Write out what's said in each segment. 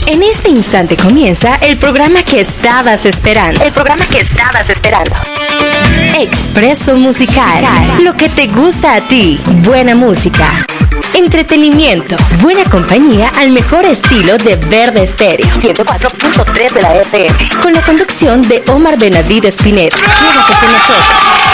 En este instante comienza el programa que estabas esperando. Expreso Musical. Lo que te gusta a ti. Buena música. Entretenimiento. Buena compañía al mejor estilo de Verde Estéreo. 104.3 de la FM. Con la conducción de Omar Benavides Pineda. Quédate con nosotros.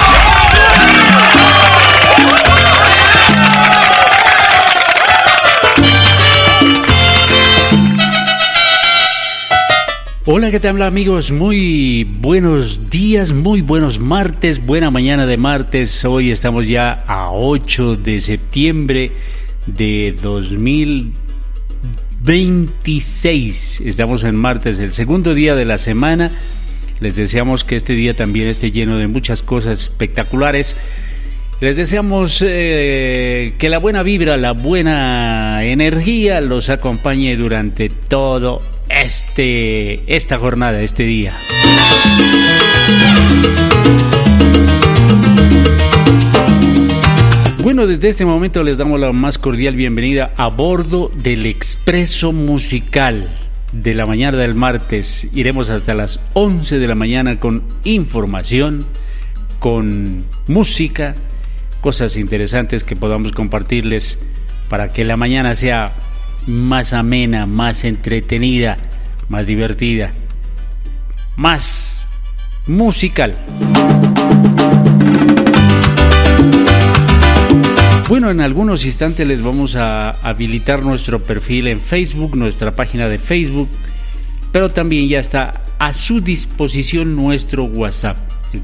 Hola, ¿qué tal amigos? Muy buenos días, muy buenos martes, buena mañana de martes. Hoy estamos ya a 8 de septiembre de 2026. Estamos en martes, el segundo día de la semana. Les deseamos que este día también esté lleno de muchas cosas espectaculares. Les deseamos que la buena vibra, la buena energía los acompañe durante todo esta jornada, este día. Bueno, desde este momento les damos la más cordial bienvenida a bordo del Expreso Musical de la mañana del martes. Iremos hasta las 11 de la mañana con información, con música, cosas interesantes que podamos compartirles para que la mañana sea más amena, más entretenida, más divertida, más musical. Bueno, en algunos instantes les vamos a habilitar nuestro perfil en Facebook, nuestra página de Facebook, pero también ya está a su disposición nuestro WhatsApp, el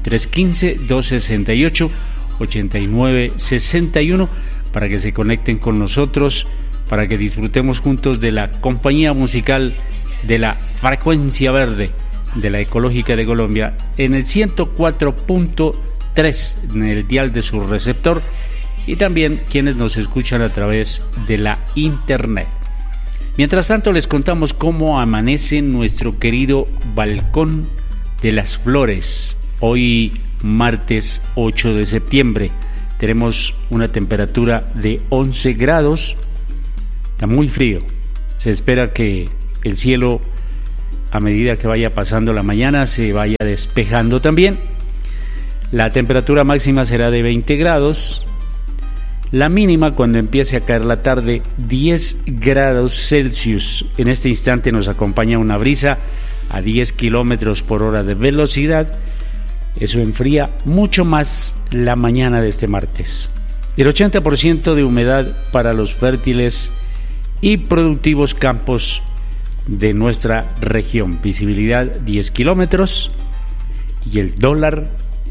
315-268-8961, para que se conecten con nosotros, para que disfrutemos juntos de la compañía musical de la Frecuencia Verde, de la Ecológica de Colombia, en el 104.3, en el dial de su receptor, y también quienes nos escuchan a través de la internet. Mientras tanto, les contamos cómo amanece nuestro querido Balcón de las Flores. Hoy, martes 8 de septiembre, tenemos una temperatura de 11 grados. Está muy frío. Se espera que el cielo, a medida que vaya pasando la mañana, se vaya despejando también. La temperatura máxima será de 20 grados. La mínima, cuando empiece a caer la tarde, 10 grados Celsius. En este instante nos acompaña una brisa a 10 kilómetros por hora de velocidad. Eso enfría mucho más la mañana de este martes. El 80% de humedad para los fértiles y productivos campos de nuestra región. Visibilidad 10 kilómetros. Y el dólar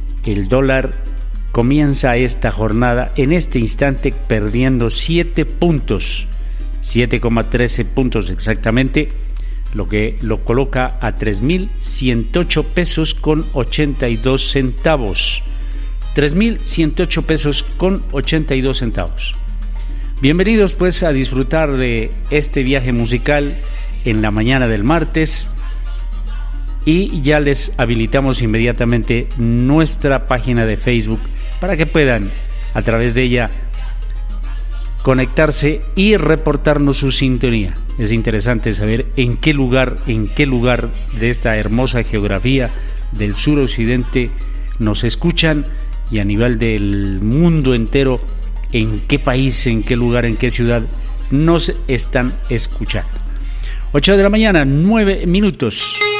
comienza esta jornada en este instante perdiendo 7 puntos, 7,13 puntos exactamente, lo que lo coloca a 3.108 pesos con 82 centavos. 3.108 pesos con 82 centavos. Bienvenidos pues a disfrutar de este viaje musical en la mañana del martes, y ya les habilitamos inmediatamente nuestra página de Facebook para que puedan a través de ella conectarse y reportarnos su sintonía. Es interesante saber en qué lugar de esta hermosa geografía del suroccidente nos escuchan, y a nivel del mundo entero, en qué país, en qué lugar, en qué ciudad nos están escuchando. 8 de la mañana, 9 minutos.